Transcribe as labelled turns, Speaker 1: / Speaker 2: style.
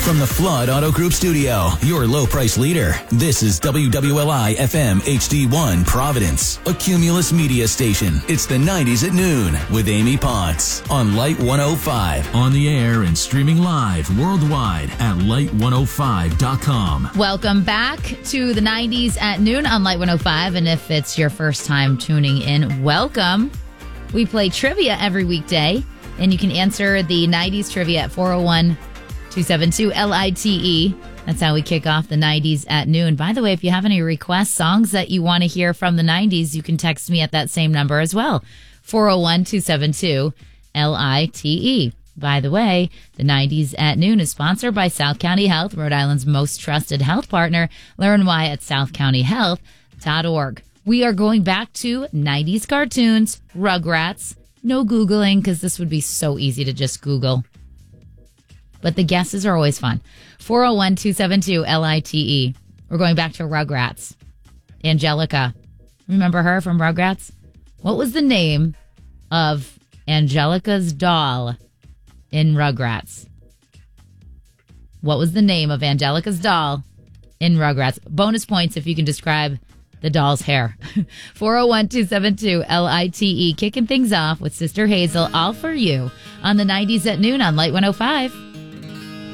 Speaker 1: From the Flood Auto Group studio, your low price leader, this is WWLI FM HD1 Providence, a Cumulus media station. It's the 90s at noon with Amy Potts on Light 105.
Speaker 2: On the air and streaming live worldwide at light105.com.
Speaker 3: Welcome back to the 90s at noon on Light 105. And if it's your first time tuning in, welcome. We play trivia every weekday, and you can answer the 90s trivia at 401-272-LITE. That's how we kick off the 90s at noon. By the way, if you have any requests, songs that you want to hear from the 90s, you can text me at that same number as well, 401-272-LITE. By the way, the 90s at noon is sponsored by South County Health, Rhode Island's most trusted health partner. Learn why at southcountyhealth.org. We are going back to 90s cartoons, Rugrats. No Googling, because this would be so easy to just Google. But the guesses are always fun. 401-272-LITE. We're going back to Rugrats. Angelica. Remember her from Rugrats? What was the name of Angelica's doll in Rugrats? What was the name of Angelica's doll in Rugrats? Bonus points if you can describe the doll's hair. 401-272-LITE. Kicking things off with Sister Hazel, All For You on the 90s at noon on Light 105.